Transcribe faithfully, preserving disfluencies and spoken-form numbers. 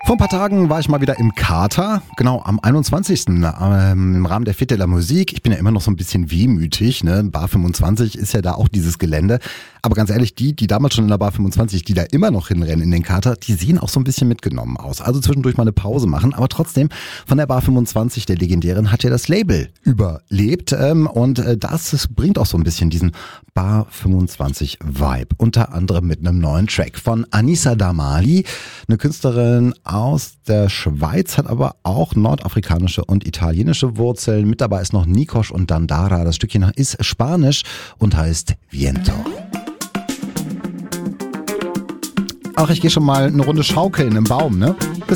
Vor ein paar Tagen war ich mal wieder im Kater, genau am einundzwanzigsten Ähm, im Rahmen der Fête de la Musique. Ich bin ja immer noch so ein bisschen wehmütig, ne? Bar fünfundzwanzig ist ja da auch dieses Gelände. Aber ganz ehrlich, die, die damals schon in der Bar fünfundzwanzig, die da immer noch hinrennen in den Kater, die sehen auch so ein bisschen mitgenommen aus. Also zwischendurch mal eine Pause machen, aber trotzdem von der Bar fünfundzwanzig, der legendären, hat ja das Label überlebt. Ähm, und äh, das, das bringt auch so ein bisschen diesen Bar fünfundzwanzig Vibe. Unter anderem mit einem neuen Track von Anissa Damali, eine Künstlerin aus der Schweiz, hat aber auch nordafrikanische und italienische Wurzeln. Mit dabei ist noch Nikosh und Dandara. Das Stückchen ist Spanisch und heißt Viento. Ach, ich gehe schon mal eine Runde schaukeln im Baum, ne? Bis